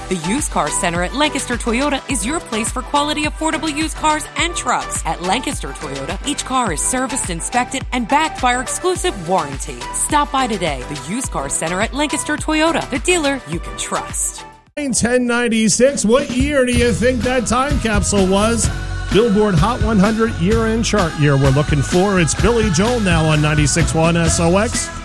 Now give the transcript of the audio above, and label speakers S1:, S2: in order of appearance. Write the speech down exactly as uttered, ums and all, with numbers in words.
S1: The Used Car Center at Lancaster Toyota is your place for quality, affordable used cars and trucks. At Lancaster Toyota, each car is serviced, inspected, and backed by our exclusive warranty. Stop by today. The Used Car Center at Lancaster Toyota, the dealer you can trust.
S2: ten ninety-six. What year do you think that time capsule was? Billboard Hot one hundred year-end chart year we're looking for. It's Billy Joel now on ninety-six point one S O X.